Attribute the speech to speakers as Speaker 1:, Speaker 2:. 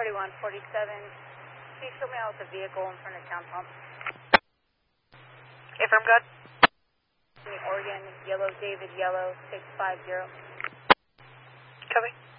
Speaker 1: 4147. Can you show me out the vehicle in front of town pump?
Speaker 2: Affirm, good.
Speaker 1: Oregon, Yellow David, Yellow 650.
Speaker 2: Copy.